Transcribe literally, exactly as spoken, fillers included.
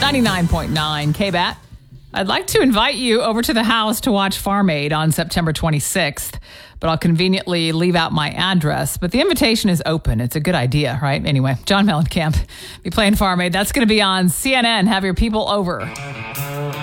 ninety-nine point nine K B A T. I'd like to invite you over to the house to watch Farm Aid on September twenty-sixth, but I'll conveniently leave out my address. But the invitation is open. It's a good idea, right? Anyway, John Mellencamp be playing Farm Aid. That's going to be on C N N. Have your people over.